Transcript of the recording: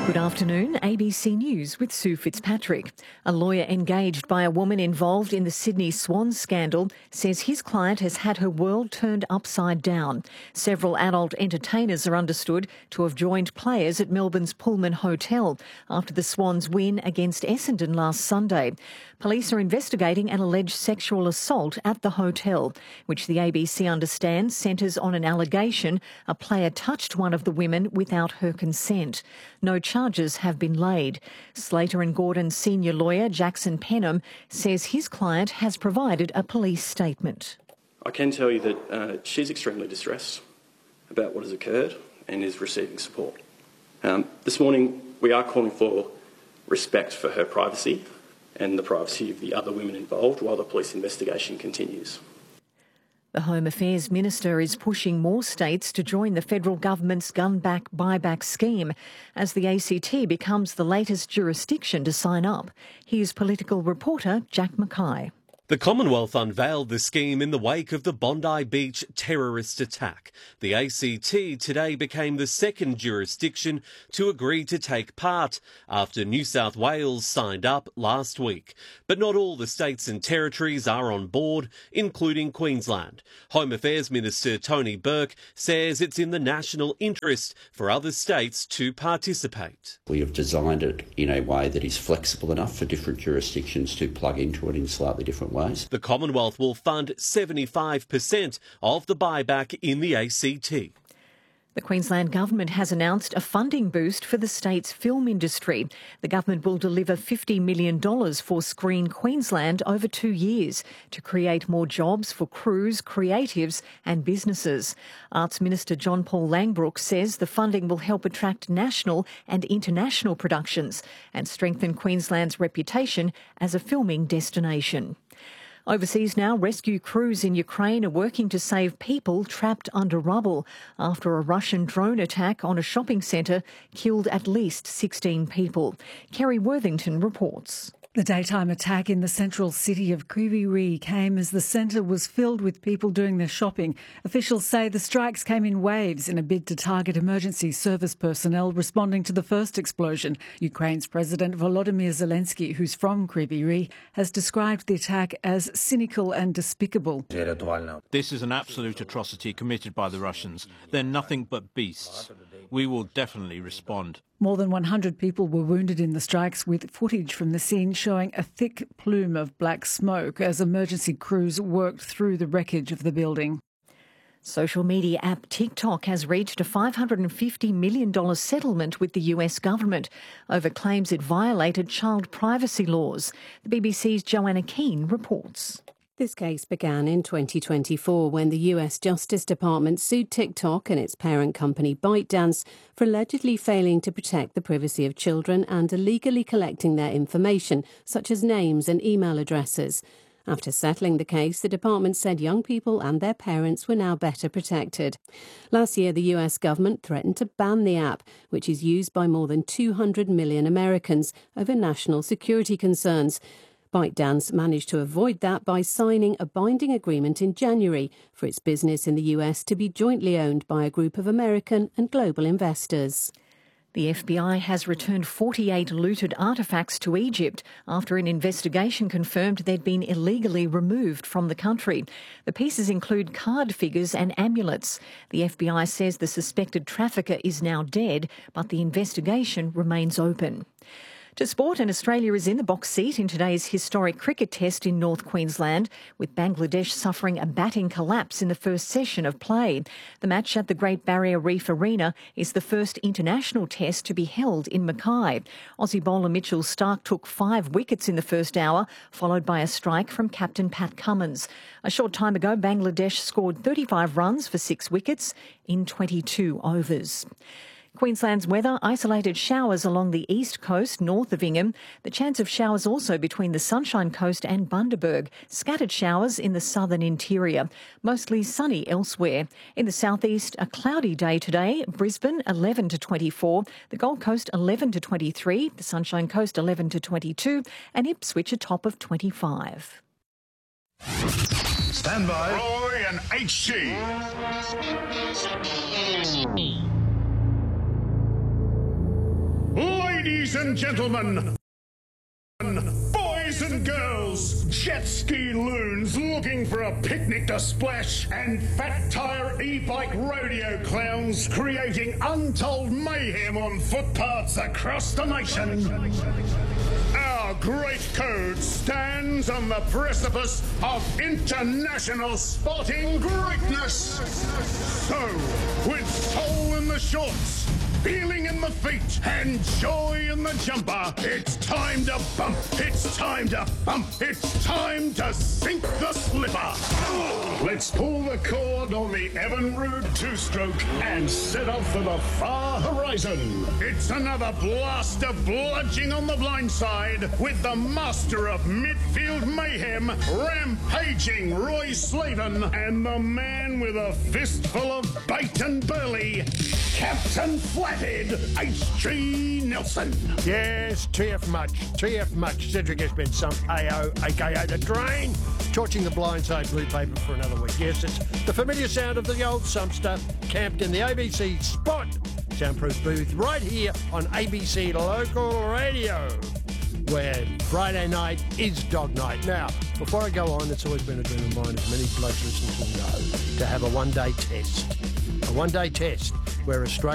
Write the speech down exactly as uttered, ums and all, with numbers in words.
Good afternoon, A B C News with Sue Fitzpatrick. A lawyer engaged by a woman involved in the Sydney Swans scandal says his client has had her world turned upside down. Several adult entertainers are understood to have joined players at Melbourne's Pullman Hotel after the Swans win against Essendon last Sunday. Police are investigating an alleged sexual assault at the hotel, which the A B C understands centres on an allegation a player touched one of the women without her consent. No charges have been laid. Slater and Gordon's senior lawyer, Jackson Penham, says his client has provided a police statement. I can tell you that uh, she's extremely distressed about what has occurred and is receiving support. Um, this morning, we are calling for respect for her privacy and the privacy of the other women involved while the police investigation continues. The Home Affairs Minister is pushing more states to join the federal government's gun back buyback scheme as the A C T becomes the latest jurisdiction to sign up. Here's political reporter Jack Mackay. The Commonwealth unveiled the scheme in the wake of the Bondi Beach terrorist attack. The A C T today became the second jurisdiction to agree to take part after New South Wales signed up last week. But not all the states and territories are on board, including Queensland. Home Affairs Minister Tony Burke says it's in the national interest for other states to participate. We have designed it in a way that is flexible enough for different jurisdictions to plug into it in slightly different ways. The Commonwealth will fund seventy-five percent of the buyback in the A C T. The Queensland Government has announced a funding boost for the state's film industry. The government will deliver fifty million dollars for Screen Queensland over two years to create more jobs for crews, creatives and businesses. Arts Minister John Paul Langbroek says the funding will help attract national and international productions and strengthen Queensland's reputation as a filming destination. Overseas now, rescue crews in Ukraine are working to save people trapped under rubble after a Russian drone attack on a shopping centre killed at least sixteen people. Kerry Worthington reports. The daytime attack in the central city of Kryvyi Rih came as the centre was filled with people doing their shopping. Officials say the strikes came in waves in a bid to target emergency service personnel responding to the first explosion. Ukraine's President Volodymyr Zelensky, who's from Kryvyi Rih, has described the attack as cynical and despicable. This is an absolute atrocity committed by the Russians. They're nothing but beasts. We will definitely respond. More than one hundred people were wounded in the strikes, with footage from the scene showing a thick plume of black smoke as emergency crews worked through the wreckage of the building. Social media app TikTok has reached a five hundred fifty million dollars settlement with the U S government over claims it violated child privacy laws. The B B C's Joanna Keane reports. This case began in twenty twenty-four when the U S Justice Department sued TikTok and its parent company ByteDance for allegedly failing to protect the privacy of children and illegally collecting their information, such as names and email addresses. After settling the case, the department said young people and their parents were now better protected. Last year, the U S government threatened to ban the app, which is used by more than two hundred million Americans, over national security concerns. ByteDance managed to avoid that by signing a binding agreement in January for its business in the U S to be jointly owned by a group of American and global investors. The F B I has returned forty-eight looted artefacts to Egypt after an investigation confirmed they'd been illegally removed from the country. The pieces include card figures and amulets. The F B I says the suspected trafficker is now dead, but the investigation remains open. To sport, and Australia is in the box seat in today's historic cricket test in North Queensland, with Bangladesh suffering a batting collapse in the first session of play. The match at the Great Barrier Reef Arena is the first international test to be held in Mackay. Aussie bowler Mitchell Starc took five wickets in the first hour, followed by a strike from captain Pat Cummins. A short time ago, Bangladesh scored thirty-five runs for six wickets in twenty-two overs. Queensland's weather, isolated showers along the east coast north of Ingham. The chance of showers also between the Sunshine Coast and Bundaberg. Scattered showers in the southern interior. Mostly sunny elsewhere. In the southeast, a cloudy day today. Brisbane eleven to twenty-four. The Gold Coast eleven to twenty-three. The Sunshine Coast eleven to twenty-two. And Ipswich a top of twenty-five. Stand by. Roy and H C. What? Ladies and gentlemen, boys and girls, jet ski loons looking for a picnic to splash, and fat tire e-bike rodeo clowns creating untold mayhem on footpaths across the nation. Our great code stands on the precipice of international sporting greatness. So, with soul in the shorts, feeling in the feet, and joy in the jumper, it's time to bump, it's time to bump, it's time to sink the slipper. Let's pull the cord on the Evinrude two-stroke and set off for the far horizon. It's another blast of bludging on the blind side with the master of midfield mayhem, rampaging Roy Slaven, and the man with a fistful of bait and burley, Captain Flathead H G Nelson. Yes, T F much, T F much. Cedric has been some A O, aka the Drain, torching the blindside blue paper for another week. Yes, it's the familiar sound of the old Sumpster, camped in the A B C Spot soundproof booth right here on A B C Local Radio, where Friday night is dog night. Now, before I go on, it's always been a dream of mine, as many blokes listening will know, to have a one-day test. A one-day test where Australia